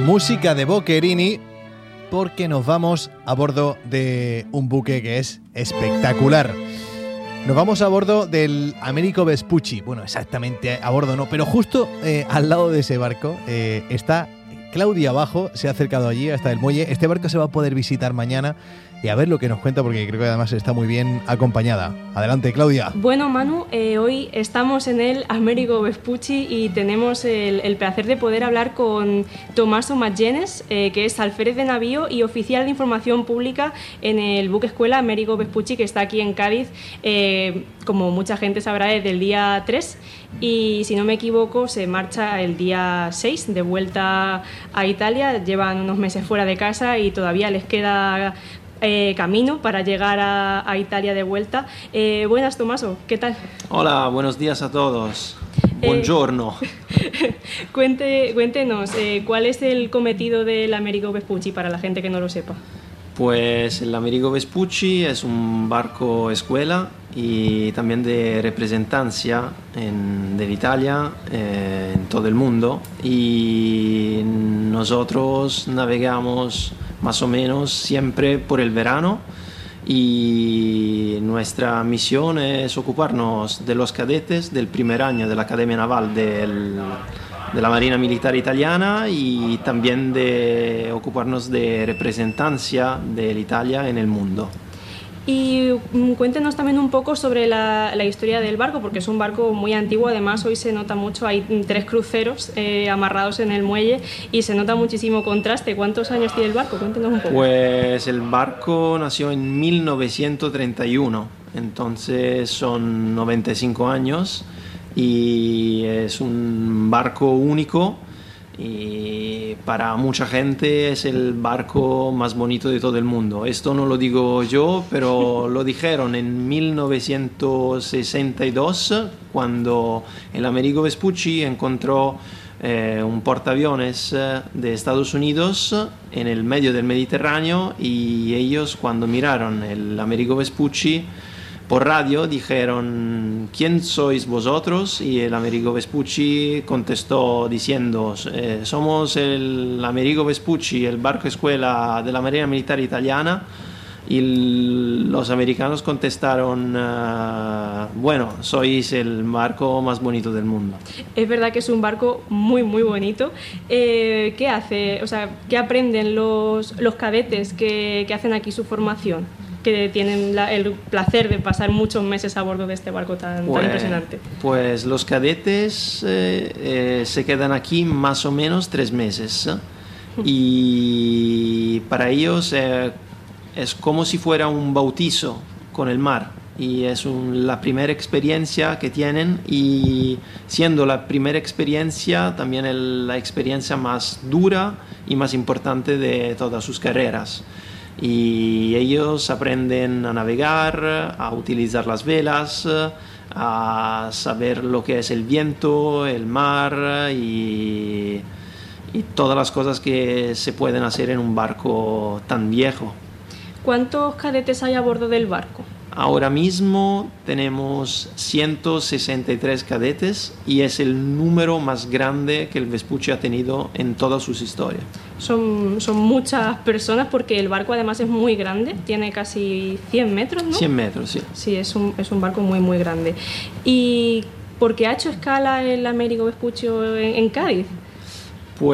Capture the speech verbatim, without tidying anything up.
música de Boccherini, porque nos vamos a bordo de un buque que es espectacular. Nos vamos a bordo del Amerigo Vespucci. Bueno, exactamente a bordo no, pero justo eh, al lado de ese barco eh, está Claudia Abajo, se ha acercado allí hasta el muelle. Este barco se va a poder visitar mañana y a ver lo que nos cuenta, porque creo que además está muy bien acompañada. Adelante, Claudia. Bueno, Manu, eh, hoy estamos en el Amerigo Vespucci y tenemos el, el placer de poder hablar con Tommaso Maggenes, eh, que es alférez de navío y oficial de información pública en el buque escuela Amerigo Vespucci, que está aquí en Cádiz, eh, como mucha gente sabrá, desde el día tres, y si no me equivoco se marcha el día seis de vuelta a Italia. Llevan unos meses fuera de casa y todavía les queda Eh, camino para llegar a, a Italia de vuelta. Eh, buenas, Tommaso, ¿qué tal? Hola, buenos días a todos. Buongiorno. Eh, cuente, cuéntenos, eh, ¿cuál es el cometido del Amerigo Vespucci para la gente que no lo sepa? Pues el Amerigo Vespucci es un barco escuela y también de representancia en, de Italia eh, en todo el mundo, y nosotros navegamos más o menos siempre por el verano, y nuestra misión es ocuparnos de los cadetes del primer año de la Academia Naval del, de la Marina Militar Italiana, y también de ocuparnos de representancia de Italia en el mundo. Y um, cuéntenos también un poco sobre la, la historia del barco, porque es un barco muy antiguo. Además hoy se nota mucho, hay tres cruceros eh, amarrados en el muelle y se nota muchísimo contraste. ¿Cuántos años tiene el barco? Cuéntenos un poco. Pues el barco nació en mil novecientos treinta y uno, entonces son noventa y cinco años, y es un barco único, y para mucha gente es el barco más bonito de todo el mundo. Esto no lo digo yo, pero lo dijeron en mil novecientos sesenta y dos, cuando el Amerigo Vespucci encontró eh, un portaaviones de Estados Unidos en el medio del Mediterráneo, y ellos, cuando miraron el Amerigo Vespucci por radio, dijeron: ¿quién sois vosotros? Y el Amerigo Vespucci contestó diciendo: eh, somos el Amerigo Vespucci, el barco escuela de la Marina Militar Italiana. Y los americanos contestaron: uh, bueno, sois el barco más bonito del mundo. Es verdad que es un barco muy muy bonito. Eh, ¿Qué hace? O sea, ¿qué aprenden los, los cadetes que, que hacen aquí su formación, que tienen la, el placer de pasar muchos meses a bordo de este barco tan, pues, tan impresionante? Pues los cadetes eh, eh, se quedan aquí más o menos tres meses, ¿eh? Y para ellos eh, es como si fuera un bautizo con el mar, y es un, la primera experiencia que tienen, y siendo la primera experiencia también el, la experiencia más dura y más importante de todas sus carreras. Y ellos aprenden a navegar, a utilizar las velas, a saber lo que es el viento, el mar y, y todas las cosas que se pueden hacer en un barco tan viejo. ¿Cuántos cadetes hay a bordo del barco? Ahora mismo tenemos ciento sesenta y tres cadetes, y es el número más grande que el Vespucci ha tenido en todas sus historias. Son, son muchas personas, porque el barco además es muy grande, tiene casi cien metros, ¿no? cien metros, sí. Sí, es un, es un barco muy muy grande. ¿Y por qué ha hecho escala el Amerigo Vespucci en, en Cádiz?